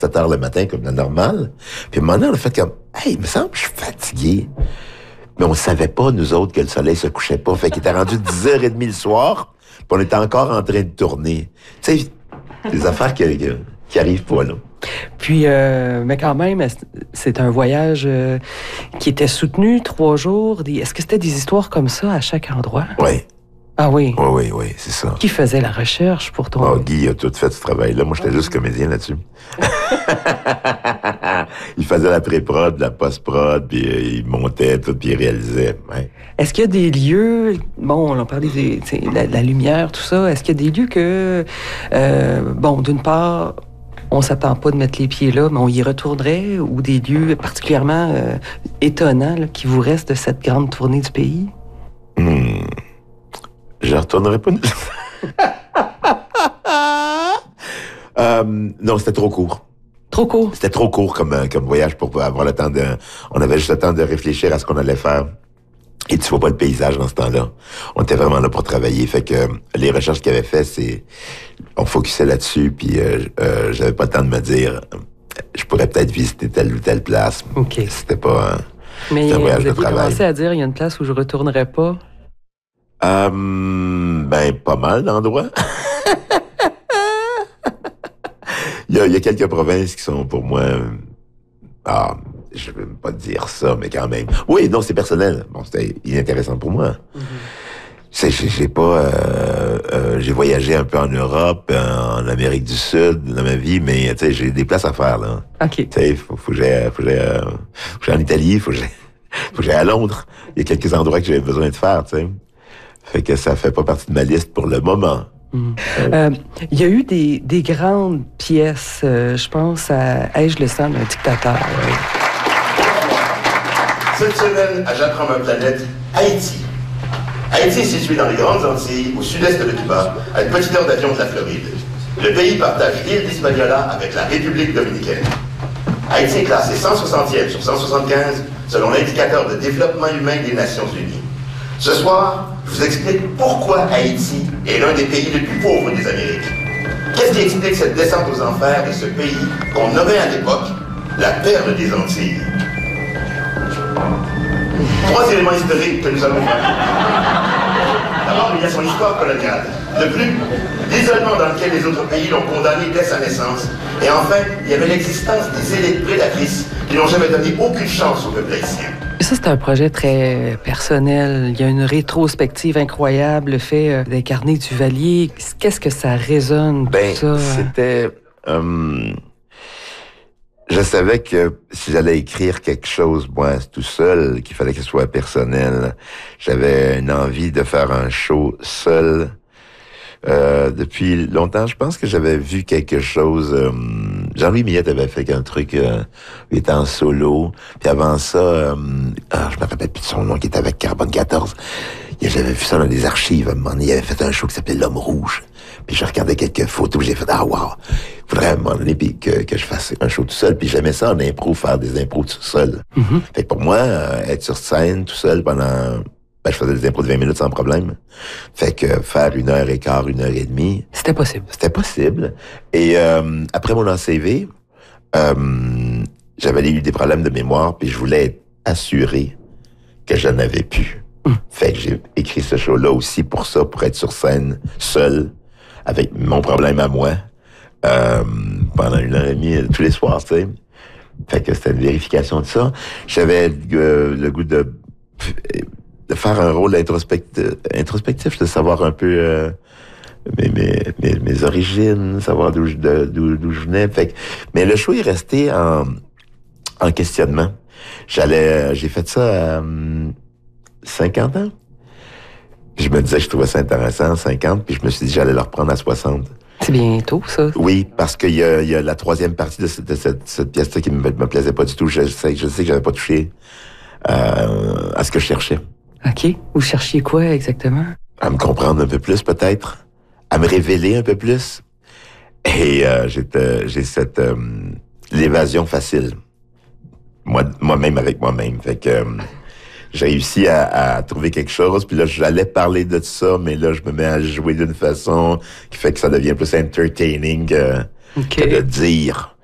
7 heures le matin, comme la normale. Puis à un moment donné, on a fait comme, hey, il me semble que je suis fatigué. Mais on savait pas, nous autres, que le soleil se couchait pas. Fait qu'il était rendu 10h30 le soir, puis on était encore en train de tourner. Tu sais, des affaires qui arrivent pas, là. Puis, mais quand même, c'est un voyage qui était soutenu 3 jours. Est-ce que c'était des histoires comme ça à chaque endroit? Oui. Ah oui? Oui, c'est ça. Qui faisait la recherche pour toi? Guy a tout fait ce travail-là. Moi, j'étais juste comédien là-dessus. Il faisait la pré-prod, la post-prod, puis il montait tout, puis il réalisait. Ouais. Est-ce qu'il y a des lieux, bon, on parlait de la lumière, tout ça, est-ce qu'il y a des lieux que, d'une part, on s'attend pas de mettre les pieds là, mais on y retournerait, ou des lieux particulièrement étonnants là, qui vous restent de cette grande tournée du pays? Je retournerai pas. Non, c'était trop court. Trop court? C'était trop court comme voyage pour avoir le temps de... On avait juste le temps de réfléchir à ce qu'on allait faire. Et tu vois pas le paysage dans ce temps-là. On était vraiment là pour travailler. Fait que les recherches qu'il avait fait, c'est... On focusait là-dessus, puis j'avais pas le temps de me dire... Je pourrais peut-être visiter telle ou telle place. OK. C'était pas... Mais un voyage de vous avez travail. commencé à dire, il y a une place où je retournerai pas? Pas mal d'endroits. Il y a quelques provinces qui sont pour moi... je veux pas dire ça, mais quand même. Oui, non, c'est personnel. Bon, c'était inintéressant pour moi. J'ai pas... j'ai voyagé un peu en Europe, en Amérique du Sud dans ma vie, mais tu sais, j'ai des places à faire, là. OK. Tu sais, faut que j'aille en Italie, faut que j'aille à Londres. Il y a quelques endroits que j'avais besoin de faire, tu sais. Fait que ça fait pas partie de ma liste pour le moment. Il y a eu des grandes pièces, je pense à Ai-je le sang d'un dictateur? Cette semaine, à J'apprends ma planète, Haïti. Haïti est situé dans les Grandes Antilles, au sud-est de Cuba, à une petite heure d'avion de la Floride. Le pays partage l'île d'Hispaniola avec la République dominicaine. Haïti est classé 160e sur 175 selon l'indicateur de développement humain des Nations Unies. Ce soir, je vous explique pourquoi Haïti est l'un des pays les plus pauvres des Amériques. Qu'est-ce qui explique cette descente aux enfers de ce pays qu'on nommait à l'époque la perle des Antilles? 3 éléments historiques que nous allons voir. D'abord, il y a son histoire coloniale. De plus, l'isolement dans lequel les autres pays l'ont condamné dès sa naissance. Et enfin, il y avait l'existence des élites prédatrices qui n'ont jamais donné aucune chance au peuple haïtien. Ça, c'est un projet très personnel. Il y a une rétrospective incroyable, le fait d'incarner Duvalier. Qu'est-ce que ça résonne, tout ça? C'était... je savais que si j'allais écrire quelque chose, moi, tout seul, qu'il fallait que ce soit personnel. J'avais une envie de faire un show seul. Depuis longtemps, je pense que j'avais vu quelque chose... Jean-Louis Millette avait fait un truc, il était en solo. Puis avant ça, je me rappelle plus de son nom, qui était avec Carbone 14. J'avais vu ça dans des archives. À un moment donné, il avait fait un show qui s'appelait L'Homme Rouge. Puis je regardais quelques photos, j'ai fait « Ah, wow! » Il faudrait à un moment donné que je fasse un show tout seul. Puis j'aimais ça en impro, faire des impros tout seul. Fait que pour moi, être sur scène tout seul pendant... je faisais des impros de 20 minutes sans problème. Fait que faire 1h15, 1h30... C'était possible. C'était possible. Et après mon ACV, j'avais eu des problèmes de mémoire, puis je voulais être assuré que je n'avais plus. Fait que j'ai écrit ce show-là aussi pour ça, pour être sur scène, seul, avec mon problème à moi, pendant 1h30 tous les soirs, tu sais. Fait que c'était une vérification de ça. J'avais le goût de faire un rôle introspectif, de savoir un peu mes origines, savoir d'où je venais. Fait que, mais le show est resté en questionnement. J'ai fait ça à 50 ans. Puis je me disais que je trouvais ça intéressant à 50, puis je me suis dit que j'allais le reprendre à 60. C'est bientôt, ça. Oui, parce qu'il y a la troisième partie de cette pièce-là qui me plaisait pas du tout. Je sais que j'avais pas touché à ce que je cherchais. OK. Vous cherchiez quoi exactement? À me comprendre un peu plus, peut-être. À me révéler un peu plus. Et j'ai cette l'évasion facile. Moi-même avec moi-même. Fait que j'ai réussi à trouver quelque chose. Puis là, j'allais parler de ça, mais là, je me mets à jouer d'une façon qui fait que ça devient plus entertaining que de dire.